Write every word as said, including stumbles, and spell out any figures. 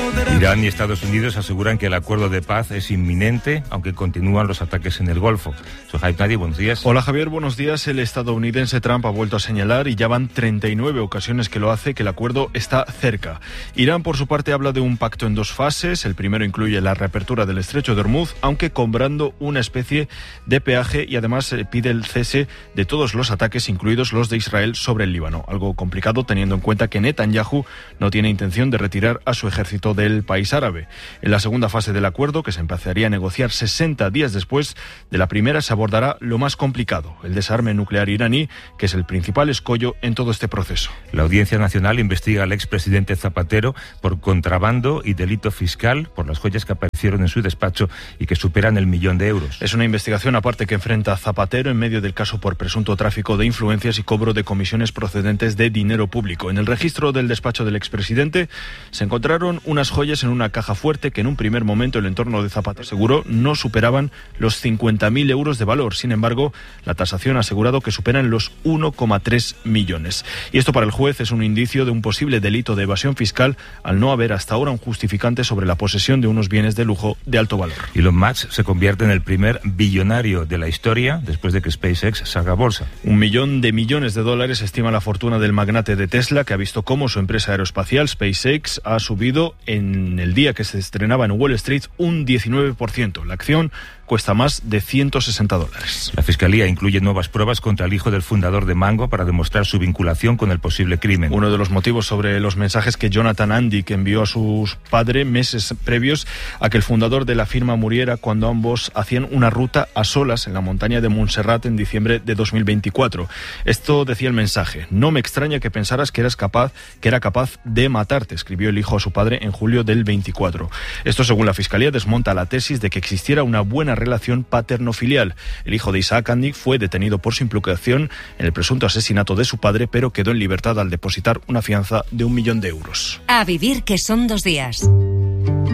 Irán y Estados Unidos aseguran que el acuerdo de paz es inminente, aunque continúan los ataques en el Golfo. Sohaib Nadi, buenos días. Hola Javier, buenos días. El estadounidense Trump ha vuelto a señalar, y ya van treinta y nueve ocasiones que lo hace, que el acuerdo está cerca. Irán, por su parte, habla de un pacto en dos fases. El primero incluye la reapertura del estrecho de Hormuz, aunque cobrando una especie de peaje, y además pide el cese de todos los ataques, incluidos los de Israel sobre el Líbano. Algo complicado teniendo en cuenta que Netanyahu no tiene intención de retirar a su ejército del país árabe. En la segunda fase del acuerdo, que se empezaría a negociar sesenta días después de la primera, se abordará lo más complicado, el desarme nuclear iraní, que es el principal escollo en todo este proceso. La Audiencia Nacional investiga al expresidente Zapatero por contrabando y delito fiscal por las joyas que aparecieron en su despacho y que superan el millón de euros. Es una investigación aparte que enfrenta a Zapatero en medio del caso por presunto tráfico de influencias y cobro de comisiones procedentes de dinero público. En el registro del despacho del expresidente se encontraron unas joyas en una caja fuerte que en un primer momento el entorno de Zapatero aseguró no superaban los cincuenta mil euros de valor. Sin embargo, la tasación ha asegurado que superan los uno coma tres millones. Y esto para el juez es un indicio de un posible delito de evasión fiscal, al no haber hasta ahora un justificante sobre la posesión de unos bienes de lujo de alto valor. Elon Musk se convierte en el primer billonario de la historia después de que SpaceX salga a bolsa. Un millón de millones de dólares estima la fortuna del magnate de Tesla, que ha visto cómo su empresa aeroespacial SpaceX ha subido en el día que se estrenaba en Wall Street un diecinueve por ciento. La acción cuesta más de ciento sesenta dólares. La Fiscalía incluye nuevas pruebas contra el hijo del fundador de Mango para demostrar su vinculación con el posible crimen. Uno de los motivos sobre los mensajes que Jonathan Andy que envió a su padre meses previos a que el fundador de la firma muriera, cuando ambos hacían una ruta a solas en la montaña de Montserrat en diciembre de dos mil veinticuatro. Esto decía el mensaje: no me extraña que pensaras que eras capaz, que era capaz de matarte, escribió el hijo a su padre en julio del veinticuatro. Esto, según la Fiscalía, desmonta la tesis de que existiera una buena relación paterno-filial. El hijo de Isaac Andy fue detenido por su implicación en el presunto asesinato de su padre, pero quedó en libertad al depositar una fianza de un millón de euros. A vivir, que son dos días.